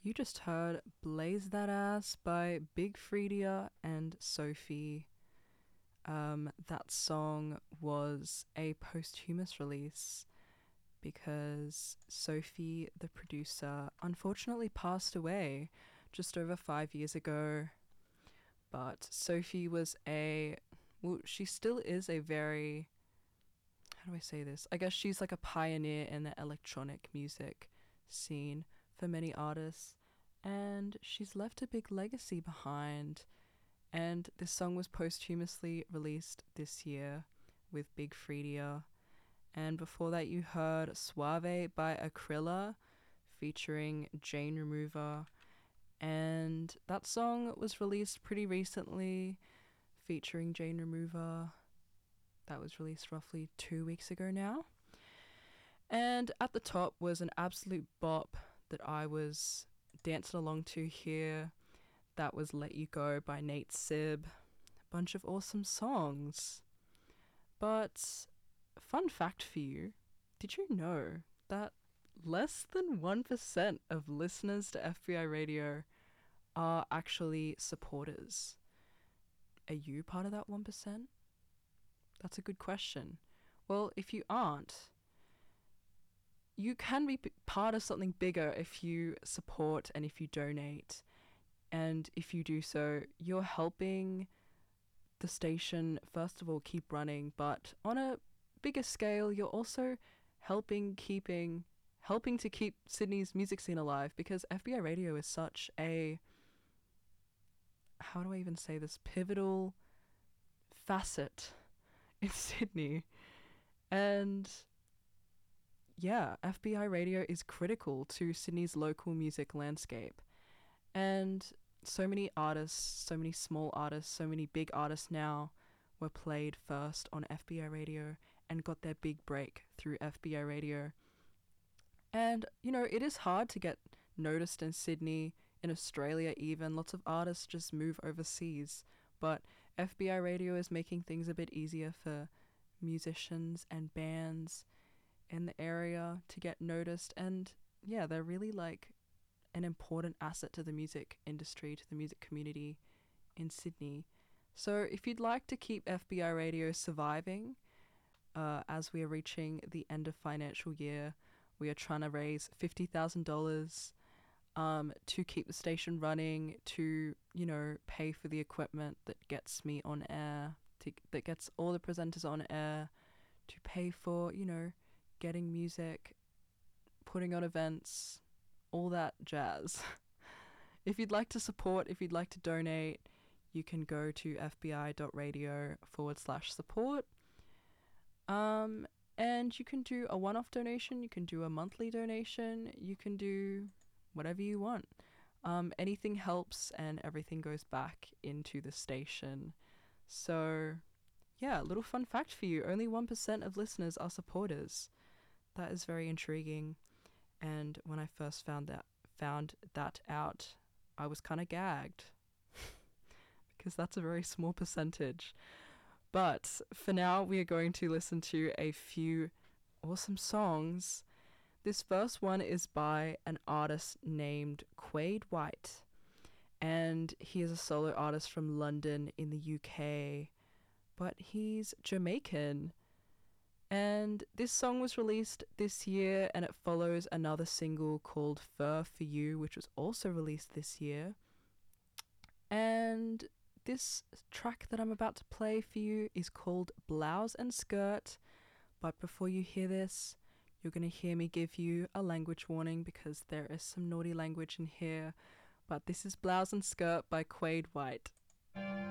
You just heard Blaze That Ass by Big Freedia and Sophie. That song was a posthumous release because Sophie, the producer, unfortunately passed away just over 5 years ago. But Sophie was she still is a very, how do I say this? I guess she's like a pioneer in the electronic music scene for many artists, and she's left a big legacy behind. And this song was posthumously released this year with Big Freedia. And before that, you heard Suave by Akrilla featuring Jane Remover. And that song was released pretty recently, featuring Jane Remover. That was released roughly 2 weeks ago now. And at the top was an absolute bop that I was dancing along to here. That was Let You Go by Nate Sib. A bunch of awesome songs. But fun fact for you, did you know that less than 1% of listeners to FBI Radio are actually supporters? Are you part of that 1%? That's a good question. Well, if you aren't, you can be part of something bigger if you support and if you donate. And if you do so, you're helping the station, first of all, keep running, but on a bigger scale, you're also helping to keep Sydney's music scene alive, because FBI Radio is such a, how do I even say this, pivotal facet in Sydney. And yeah, FBI Radio is critical to Sydney's local music landscape. And so many artists, so many small artists, so many big artists now were played first on FBI Radio and got their big break through FBI Radio. And, it is hard to get noticed in Sydney, in Australia even. Lots of artists just move overseas. But FBI Radio is making things a bit easier for musicians and bands in the area to get noticed. And yeah, they're really like an important asset to the music industry, to the music community in Sydney. So if you'd like to keep FBI Radio surviving, as we are reaching the end of financial year, we are trying to raise $50,000 to keep the station running, to, pay for the equipment that gets me on air, that gets all the presenters on air, to pay for, getting music, putting on events, all that jazz. If you'd like to support, if you'd like to donate, you can go to fbi.radio/support. And you can do a one-off donation, you can do a monthly donation, you can do whatever you want. Anything helps, and everything goes back into the station. So, yeah, a little fun fact for you. Only 1% of listeners are supporters. That is very intriguing. And when I first found that out, I was kind of gagged because that's a very small percentage. But for now, we are going to listen to a few awesome songs. This first one is by an artist named Quade White, and he is a solo artist from London in the UK, but he's Jamaican. And this song was released this year, and it follows another single called Fur For You, which was also released this year. And this track that I'm about to play for you is called Blouse and Skirt. But before you hear this, you're going to hear me give you a language warning because there is some naughty language in here. But this is Blouse and Skirt by Quade White.